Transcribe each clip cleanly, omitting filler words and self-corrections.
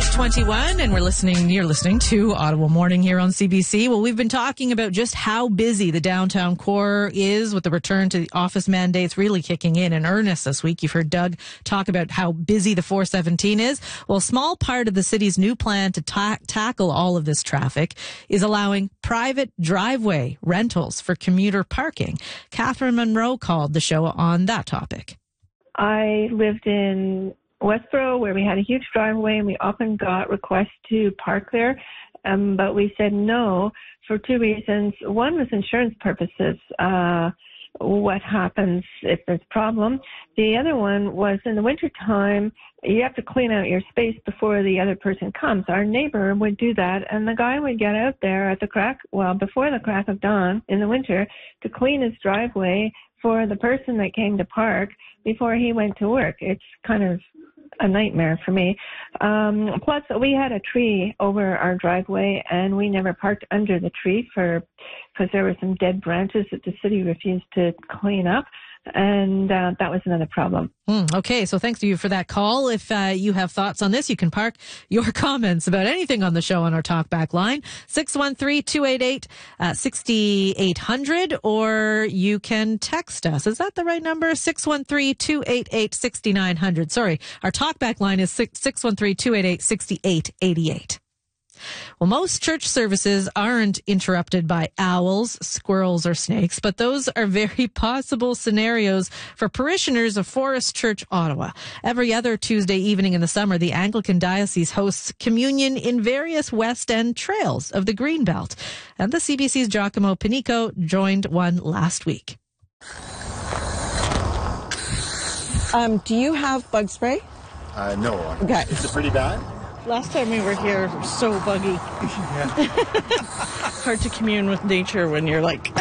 6:21, and you're listening to Ottawa Morning here on CBC. Well, we've been talking about just how busy the downtown core is with the return to the office mandates really kicking in earnest this week. You've heard Doug talk about how busy the 417 is. Well, a small part of the city's new plan to tackle all of this traffic is allowing private driveway rentals for commuter parking. Catherine Monroe called the show on that topic. I lived in Westboro, where we had a huge driveway, and we often got requests to park there, but we said no for two reasons. One was insurance purposes. What happens if there's a problem? The other one was in the wintertime, you have to clean out your space before the other person comes. Our neighbor would do that, and the guy would get out there at before the crack of dawn in the winter to clean his driveway for the person that came to park before he went to work. It's kind of a nightmare for me. Plus, we had a tree over our driveway, and we never parked under the tree because there were some dead branches that the city refused to clean up. And that was another problem. Okay, so thanks to you for that call. If you have thoughts on this, you can park your comments about anything on the show on our talkback line, 613-288-6800, or you can text us. Is that the right number? 613-288-6900. Sorry, our talkback line is 613-288-6888. Well, most church services aren't interrupted by owls, squirrels, or snakes, but those are very possible scenarios for parishioners of Forest Church, Ottawa. Every other Tuesday evening in the summer, the Anglican Diocese hosts communion in various West End trails of the Greenbelt. And the CBC's Giacomo Panico joined one last week. Do you have bug spray? No. Okay. Is it pretty bad? Last time we were here, it was so buggy. Hard to commune with nature when you're like,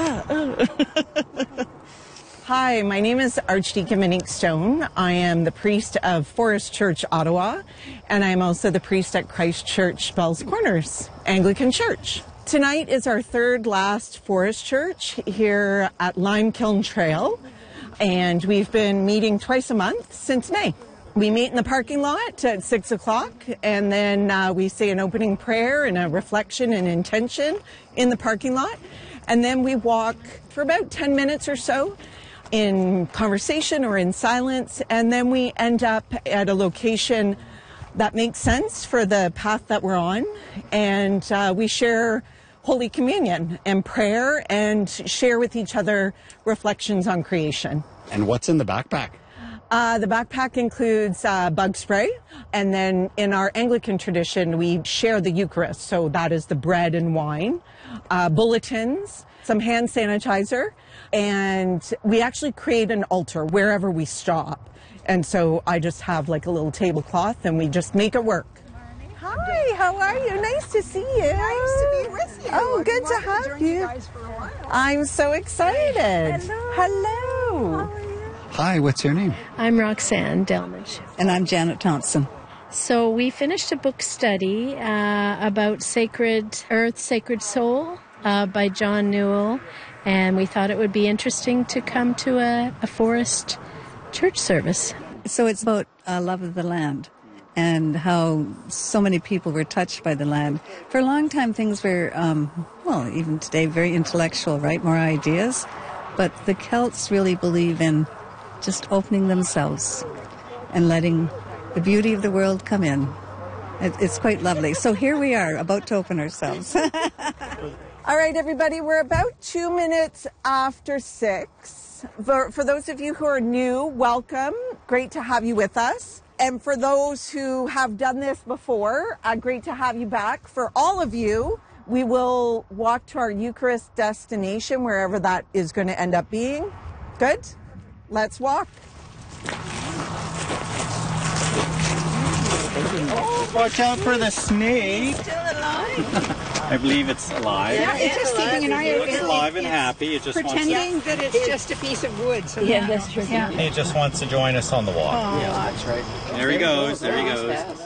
Hi, my name is Archdeacon Monique Stone. I am the priest of Forest Church, Ottawa, and I'm also the priest at Christ Church, Bells Corners, Anglican Church. Tonight is our third last Forest Church here at Limekiln Trail, and we've been meeting twice a month since May. We meet in the parking lot at 6 o'clock, and then we say an opening prayer and a reflection and intention in the parking lot. And then we walk for about 10 minutes or so in conversation or in silence, and then we end up at a location that makes sense for the path that we're on, and we share Holy Communion and prayer and share with each other reflections on creation. And what's in the backpack? The backpack includes bug spray, and then in our Anglican tradition, we share the Eucharist, so that is the bread and wine, bulletins, some hand sanitizer, and we actually create an altar wherever we stop. And so I just have like a little tablecloth, and we just make it work. Hi, how are you? Nice to see you. Nice to be with you. Oh, good to have you. Guys for a while. I'm so excited. Hello. Hi, what's your name? I'm Roxanne Delmage. And I'm Janet Thompson. So we finished a book study about Sacred Earth, Sacred Soul by John Newell, and we thought it would be interesting to come to a forest church service. So it's about love of the land and how so many people were touched by the land. For a long time, things were, even today, very intellectual, right? More ideas. But the Celts really believe in just opening themselves and letting the beauty of the world come in. It's quite lovely. So here we are, about to open ourselves. All right, everybody, we're about 2 minutes after 6. For those of you who are new, welcome. Great to have you with us. And for those who have done this before, great to have you back. For all of you, we will walk to our Eucharist destination, wherever that is going to end up being. Good? Let's walk. Oh, watch out for the snake. Still alive? I believe it's alive. Yeah, it's just keeping an eye out. It's alive and happy. It just pretending that it's just a piece of wood. So Yeah, that's true. It just wants to join us on the walk. Oh, yeah, that's right. There he goes. There he goes.